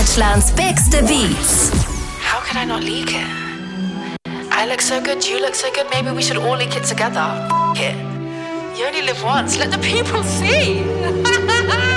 Deutschlands bigste Beats. How could I not leak it? I look so good, you look so good, maybe we should all leak it together. F it. You only live once, let the people see.